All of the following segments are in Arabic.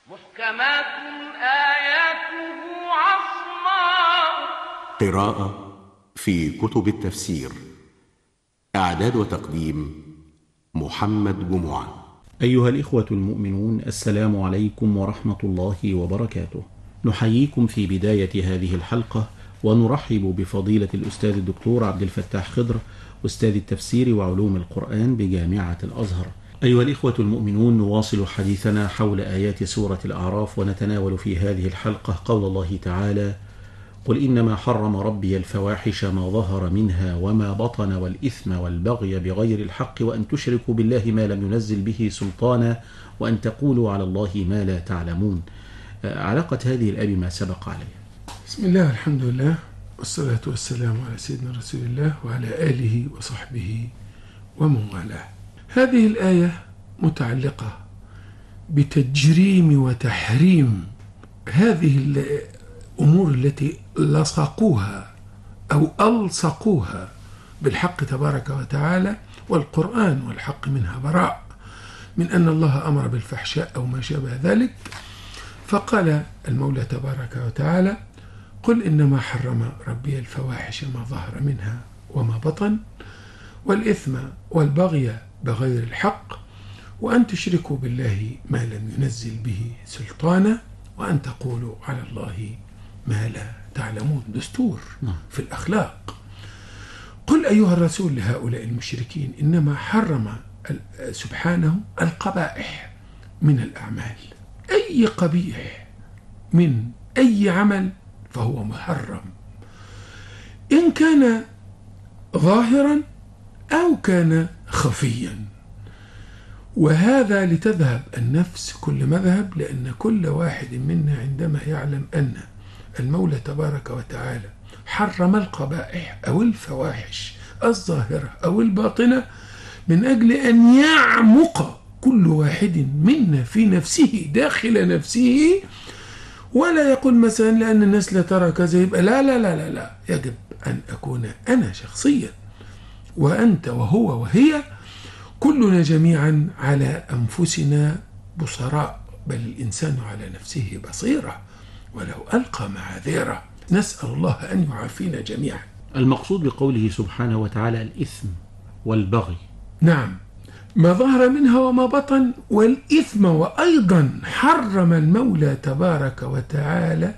محكمات آياته عصماء. قراءة في كتب التفسير. إعداد وتقديم محمد جمعة. أيها الإخوة المؤمنون، السلام عليكم ورحمة الله وبركاته. نحييكم في بداية هذه الحلقة ونرحب بفضيلة الأستاذ الدكتور عبد الفتاح خضر، أستاذ التفسير وعلوم القرآن بجامعة الأزهر. أيها الإخوة المؤمنون، نواصل حديثنا حول آيات سورة الأعراف، ونتناول في هذه الحلقة قول الله تعالى: قل إنما حرم ربي الفواحش ما ظهر منها وما بطن والإثم والبغي بغير الحق وأن تشركوا بالله ما لم ينزل به سلطانا وأن تقولوا على الله ما لا تعلمون. علاقة هذه الآية بما سبق عليه. بسم الله والحمد لله والصلاة والسلام على سيدنا رسول الله وعلى آله وصحبه ومن والاه. هذه الآية متعلقة بتجريم وتحريم هذه الأمور التي لصقوها أو ألصقوها بالحق تبارك وتعالى، والقرآن والحق منها براء من أن الله أمر بالفحشاء أو ما شابه ذلك. فقال المولى تبارك وتعالى: قل إنما حرم ربي الفواحش ما ظهر منها وما بطن والإثم والبغي بغير الحق وأن تشركوا بالله ما لم ينزل به سلطانا وأن تقولوا على الله ما لا تعلمون. دستور في الأخلاق. قل أيها الرسول لهؤلاء المشركين: إنما حرم سبحانه القبائح من الأعمال، أي قبيح من أي عمل فهو محرم، إن كان ظاهرا أو كان خفيا. وهذا لتذهب النفس كل مذهب، لأن كل واحد منا عندما يعلم أن المولى تبارك وتعالى حرم القبائح أو الفواحش الظاهرة أو الباطنة من أجل أن يعمق كل واحد منا في نفسه داخل نفسه، ولا يقول مثلا لأن الناس لا ترى كذا يبقى لا لا لا لا لا. يجب أن أكون أنا شخصيا وأنت وهو وهي كلنا جميعا على أنفسنا بصراء، بل الإنسان على نفسه بصيرة ولو ألقى معاذيره. نسأل الله أن يعافينا جميعا. المقصود بقوله سبحانه وتعالى الإثم والبغي. نعم، ما ظهر منها وما بطن والإثم. وأيضا حرم المولى تبارك وتعالى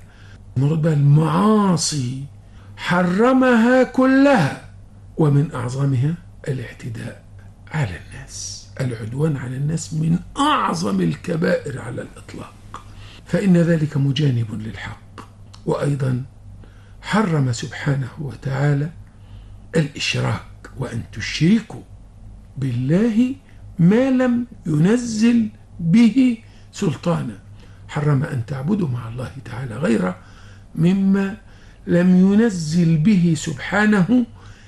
المعاصي، حرمها كلها، ومن أعظمها الاعتداء على الناس. العدوان على الناس من أعظم الكبائر على الإطلاق، فإن ذلك مجانب للحق. وأيضا حرم سبحانه وتعالى الإشراك، وأن تشركوا بالله ما لم ينزل به سلطانا. حرم أن تعبدوا مع الله تعالى غيره مما لم ينزل به سبحانه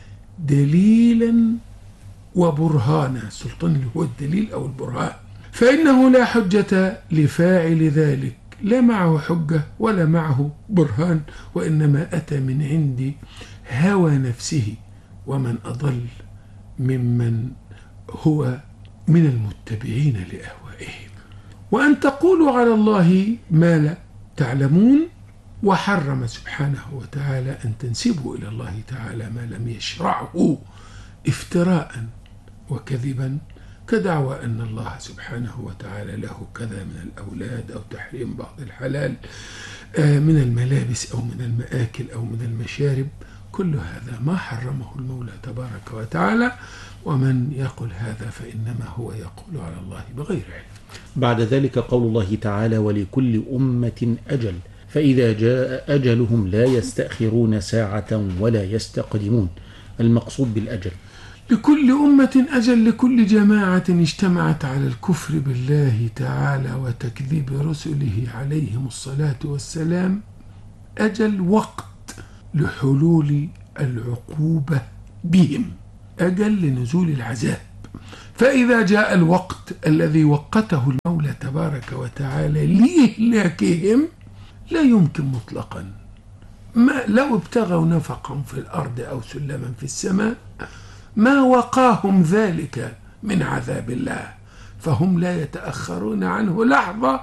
دليلا وبرهانا. السلطان اللي هو الدليل أو البرهان، فإنه لا حجة لفاعل ذلك، لا معه حجة ولا معه برهان، وإنما أتى من عند هوى نفسه. ومن أضل ممن هو من المتبعين لأهوائهم. وأن تقولوا على الله ما لا تعلمون. وحرم سبحانه وتعالى أن تنسبوا إلى الله تعالى ما لم يشرعه افتراء وكذبا، كدعوى أن الله سبحانه وتعالى له كذا من الأولاد، أو تحريم بعض الحلال من الملابس أو من المآكل أو من المشارب. كل هذا ما حرمه المولى تبارك وتعالى، ومن يقول هذا فإنما هو يقول على الله بغير علم. بعد ذلك قول الله تعالى: ولكل أمة أجل فإذا جاء أجلهم لا يستأخرون ساعة ولا يستقدمون. المقصود بالأجل لكل أمة أجل، لكل جماعة اجتمعت على الكفر بالله تعالى وتكذيب رسله عليهم الصلاة والسلام أجل، وقت لحلول العقوبة بهم، أجل لنزول العذاب. فإذا جاء الوقت الذي وقته المولى تبارك وتعالى لإهلاكهم لا يمكن مطلقا، ما لو ابتغوا نفقا في الأرض أو سلما في السماء ما وقاهم ذلك من عذاب الله، فهم لا يتأخرون عنه لحظة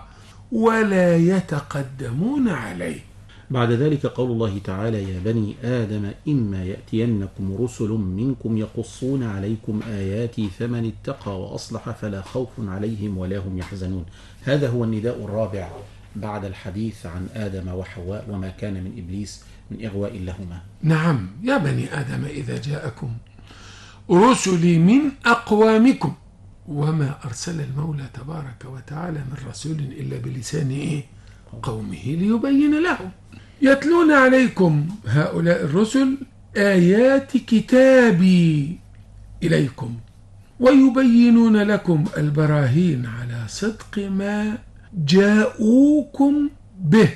ولا يتقدمون عليه. بعد ذلك قول الله تعالى: يا بني آدم إما يأتينكم رسل منكم يقصون عليكم آياتي فمن اتقى وأصلح فلا خوف عليهم ولا هم يحزنون. هذا هو النداء الرابع بعد الحديث عن آدم وحواء وما كان من إبليس من إغواء لهما. نعم، يا بني آدم إذا جاءكم رسلي من أقوامكم، وما أرسل المولى تبارك وتعالى من رسول إلا بلسان قومه ليبين لهم. يتلون عليكم هؤلاء الرسل آيات كتابي إليكم ويبينون لكم البراهين على صدق ما جاءوكم به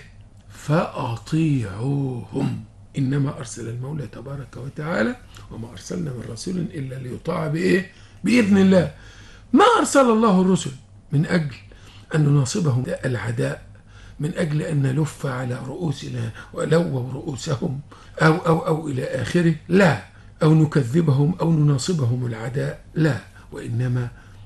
فأطيعوهم. إنما أرسل المولى تبارك وتعالى وما أرسلنا من رسول إلا ليطاع بإذن الله. ما أرسل الله الرسل من أجل أن نناصبهم العداء، من أجل أن نلف على رؤوسنا ولووا رؤوسهم أو إلى آخره، لا، أو نكذبهم أو نناصبهم العداء، لا، وإنما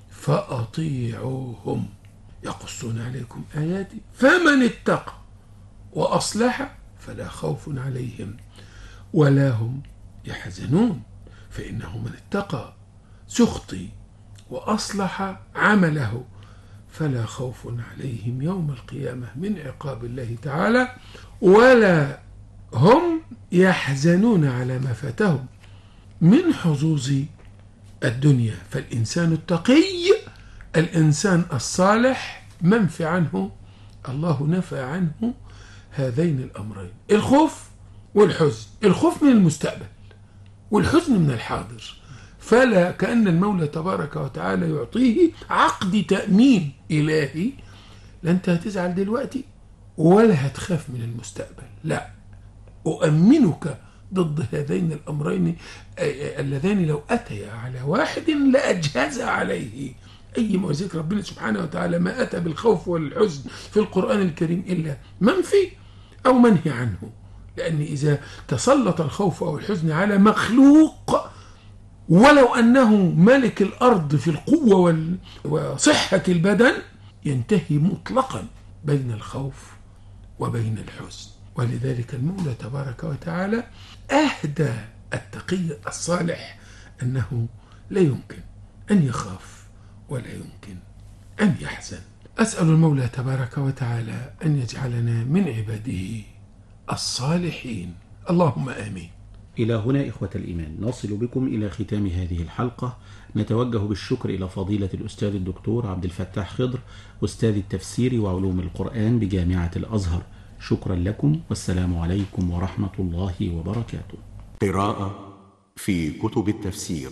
فأطيعوهم يقصون عليكم آياتي فمن اتقى وأصلح فلا خوف عليهم ولا هم يحزنون. فإنه من اتقى سخطي وأصلح عمله فلا خوف عليهم يوم القيامة من عقاب الله تعالى ولا هم يحزنون على ما فاتهم من حظوظ الدنيا. فالإنسان التقي، الإنسان الصالح، منفي عنه الله نفى عنه هذين الأمرين: الخوف والحزن. الخوف من المستقبل والحزن من الحاضر. فلا كأن المولى تبارك وتعالى يعطيه عقد تأمين إلهي: لا أنت هتزعل دلوقتي ولا هتخاف من المستقبل، لا، أؤمنك ضد هذين الأمرين اللذان لو أتيا على واحد لأجهز عليه. أي معجزة ربنا سبحانه وتعالى ما أتى بالخوف والحزن في القرآن الكريم إلا منفي أو منهي عنه، لأن إذا تسلط الخوف أو الحزن على مخلوق ولو أنه ملك الأرض في القوة وصحة البدن ينتهي مطلقا بين الخوف وبين الحزن. ولذلك المولى تبارك وتعالى أهدى التقي الصالح أنه لا يمكن أن يخاف ولا يمكن أن يحزن. أسأل المولى تبارك وتعالى أن يجعلنا من عباده الصالحين، اللهم آمين. إلى هنا إخوة الإيمان نصل بكم إلى ختام هذه الحلقة. نتوجه بالشكر إلى فضيلة الأستاذ الدكتور عبد الفتاح خضر، أستاذ التفسير وعلوم القرآن بجامعة الأزهر. شكرا لكم، والسلام عليكم ورحمة الله وبركاته. قراءة في كتب التفسير.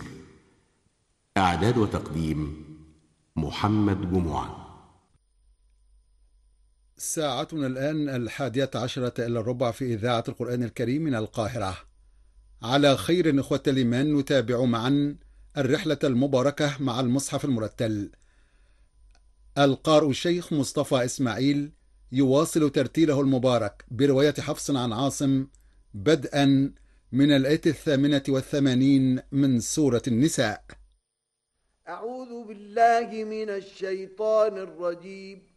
إعداد وتقديم محمد جمعة. ساعتنا الآن 11:50 في إذاعة القرآن الكريم من القاهرة. على خير إخوة الإيمان، نتابع معا الرحلة المباركة مع المصحف المرتل. القارئ الشيخ مصطفى إسماعيل يواصل ترتيله المبارك برواية حفص عن عاصم بدءا من الآية 88 من سورة النساء. أعوذ بالله من الشيطان الرجيم.